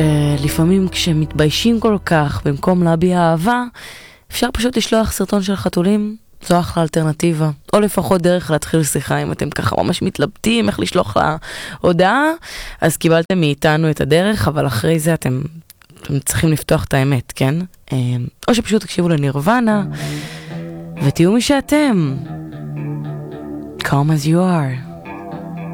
לפעמים כשמתביישים כל כך, במקום להביע אהבה, אפשר פשוט לשלוח סרטון של חתולים, זו אחלה אלטרנטיבה. או לפחות דרך להתחיל שיחה, אם אתם ככה ממש מתלבטים איך לשלוח לה הודעה, אז קיבלתם מאיתנו את הדרך, אבל אחרי זה אתם צריכים לפתוח את האמת, כן? או שפשוט תקשיבו לנירוונה, ותהיו מי שאתם. Calm as you are.